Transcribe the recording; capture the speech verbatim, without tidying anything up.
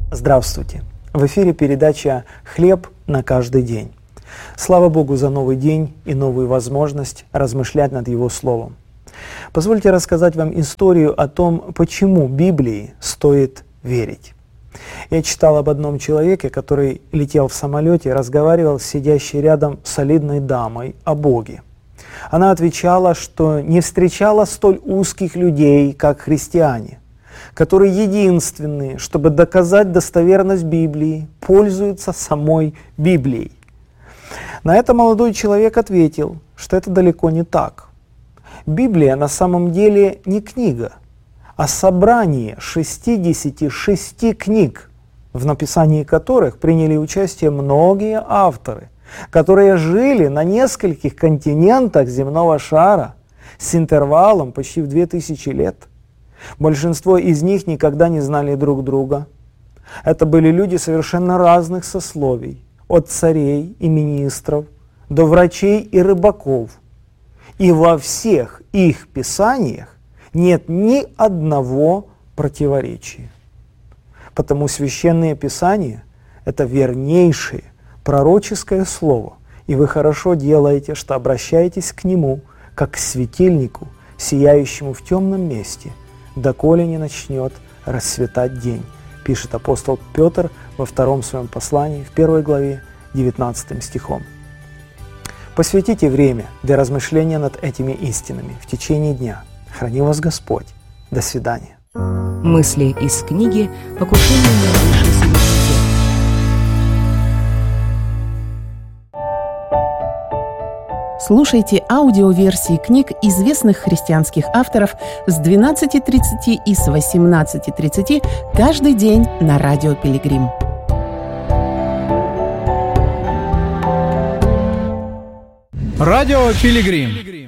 Здравствуйте! В эфире передача «Хлеб на каждый день». Слава Богу за новый день и новую возможность размышлять над Его Словом. Позвольте рассказать вам историю о том, почему Библии стоит верить. Я читал об одном человеке, который летел в самолете и разговаривал с сидящей рядом солидной дамой о Боге. Она отвечала, что не встречала столь узких людей, как христиане, которые единственные, чтобы доказать достоверность Библии, пользуются самой Библией. На это молодой человек ответил, что это далеко не так. Библия на самом деле не книга, а собрание шестидесяти шести книг, в написании которых приняли участие многие авторы, которые жили на нескольких континентах земного шара с интервалом почти в две тысячи лет. Большинство из них никогда не знали друг друга. Это были люди совершенно разных сословий, от царей и министров до врачей и рыбаков. И во всех их писаниях нет ни одного противоречия. Потому священные писания – это вернейшее пророческое слово, и вы хорошо делаете, что обращаетесь к нему, как к светильнику, сияющему в темном месте, доколе не начнет расцветать день, пишет апостол Петр во втором своем послании, в первой главе, девятнадцатым стихом. Посвятите время для размышления над этими истинами в течение дня. Храни вас Господь. До свидания. Мысли из книги «Покушение на высший суверенитет». Слушайте аудиоверсии книг известных христианских авторов с двенадцати тридцати и с восемнадцати тридцати каждый день на Радио Пилигрим. Радио Пилигрим.